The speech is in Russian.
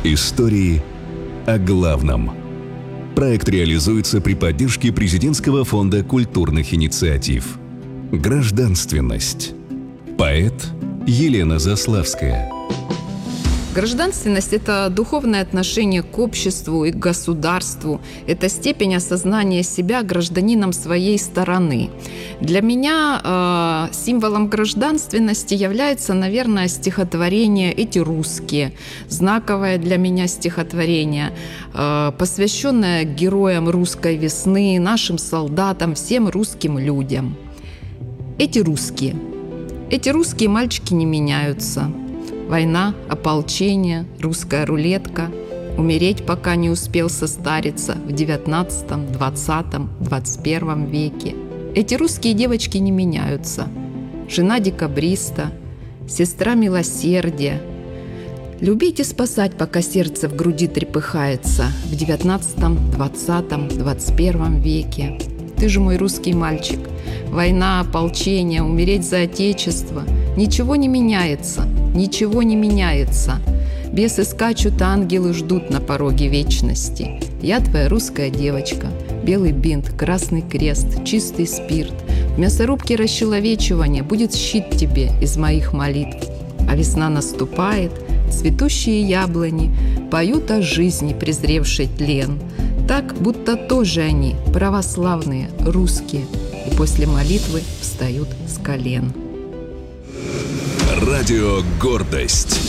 Истории о главном. Проект реализуется при поддержке Президентского фонда культурных инициатив. Гражданственность. Поэт Елена Заславская. Гражданственность – это духовное отношение к обществу и к государству. Это степень осознания себя гражданином своей стороны. Для меня символом гражданственности является, наверное, стихотворение «Эти русские». Знаковое для меня стихотворение, посвященное героям русской весны, нашим солдатам, всем русским людям. Эти русские. Эти русские мальчики не меняются. Война, ополчение, русская рулетка. Умереть, пока не успел состариться в 19, 20, 21 веке. Эти русские девочки не меняются. Жена декабриста, сестра милосердия. Любить и спасать, пока сердце в груди трепыхается в 19, 20, 21 веке. Ты же мой русский мальчик. Война, ополчение, умереть за отечество. Ничего не меняется, ничего не меняется. Бесы скачут, ангелы ждут на пороге вечности. Я твоя русская девочка. Белый бинт, красный крест, чистый спирт. В мясорубке расчеловечивания будет щит тебе из моих молитв. А весна наступает, цветущие яблони поют о жизни, презревшей тлен. Так, будто тоже они, православные, русские, и после молитвы встают с колен. Радио «Гордость».